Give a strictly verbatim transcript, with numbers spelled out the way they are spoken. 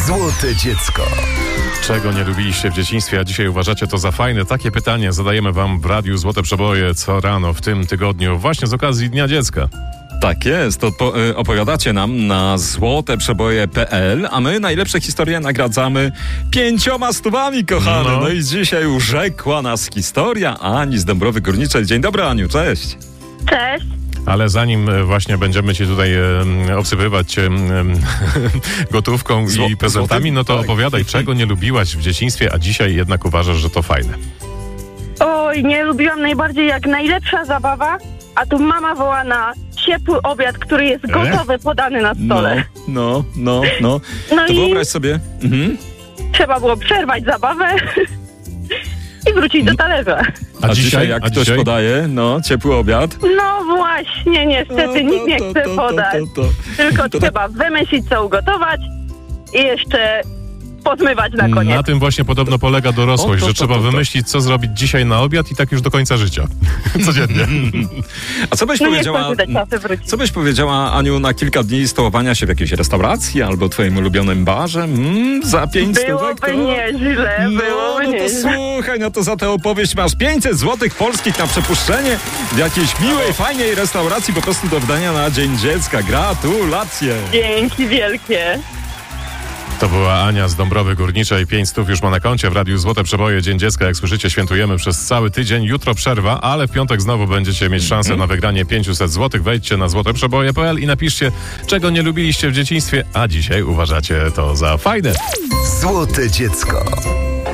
Złote dziecko. Czego nie lubiliście w dzieciństwie, a dzisiaj uważacie to za fajne? Takie pytanie zadajemy wam w Radiu Złote Przeboje co rano w tym tygodniu, właśnie z okazji Dnia Dziecka. Tak jest, to y, opowiadacie nam na złote przeboje kropka pe el, a my najlepsze historie nagradzamy pięcioma stówami, kochany. No. no i dzisiaj urzekła nas historia Ani z Dąbrowy Górniczej. Dzień dobry, Aniu, cześć. Cześć. Ale zanim właśnie będziemy ci tutaj e, obsypywać e, gotówką Zło, i prezentami, no to tak. opowiadaj, czego nie lubiłaś w dzieciństwie, a dzisiaj jednak uważasz, że to fajne. Oj, nie lubiłam najbardziej jak najlepsza zabawa, a tu mama woła na ciepły obiad, który jest gotowy, podany na stole. No, no, no. no. No to i wyobraź sobie. Mhm. trzeba było przerwać zabawę i wrócić do talerza. A, a dzisiaj, jak a ktoś dzisiaj? podaje, no, ciepły obiad. No właśnie, niestety No, nikt nie to, chce to, to, podać. to, to, to. Tylko To trzeba wymyślić, co ugotować i jeszcze pozmywać na koniec. Na tym właśnie podobno polega dorosłość, O, to, że to, trzeba to, to. wymyślić, co zrobić dzisiaj na obiad i tak już do końca życia. Codziennie. A co byś No nie powiedziała? chcę te czasy wrócić. Co byś powiedziała, Aniu, na kilka dni stołowania się w jakiejś restauracji albo twoim ulubionym barze? Mm, za pięć stówek to... Byłoby nieźle, No, byłoby no to nieźle. słuchaj, no to za tę opowieść masz pięćset złotych polskich na przepuszczenie w jakiejś miłej, fajnej restauracji po prostu do wdania na Dzień Dziecka. Gratulacje! Dzięki wielkie. To była Ania z Dąbrowy Górniczej. Pięć stów już ma na koncie w Radiu Złote Przeboje. Dzień Dziecka, jak słyszycie, świętujemy przez cały tydzień. Jutro przerwa, ale w piątek znowu będziecie mieć szansę na wygranie pięćset złotych. Wejdźcie na złote przeboje kropka pe el i napiszcie, czego nie lubiliście w dzieciństwie, a dzisiaj uważacie to za fajne. Złote dziecko.